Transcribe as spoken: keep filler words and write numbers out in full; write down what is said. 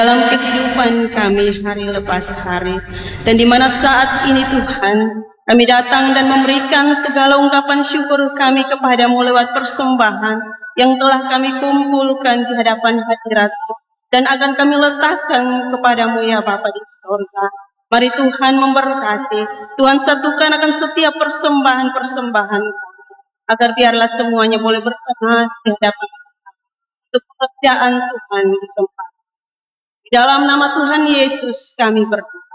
dalam kehidupan kami hari lepas hari. Dan di mana saat ini Tuhan, kami datang dan memberikan segala ungkapan syukur kami kepadamu lewat persembahan yang telah kami kumpulkan di hadapan hadirat-Mu dan akan kami letakkan kepadamu ya Bapa di surga. Mari Tuhan memberkati, Tuhan satukan akan setiap persembahan-persembahan kami, agar biarlah semuanya boleh berkenan di hadapan Tuhan untuk pekerjaan Tuhan di tempat. Di dalam nama Tuhan Yesus kami berdoa.